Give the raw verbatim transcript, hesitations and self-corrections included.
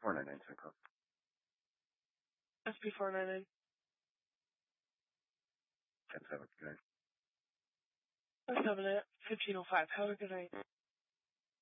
four nine nine Central. S P four nine nine. ten seven, good night. S seven at fifteen oh five. Have a good night.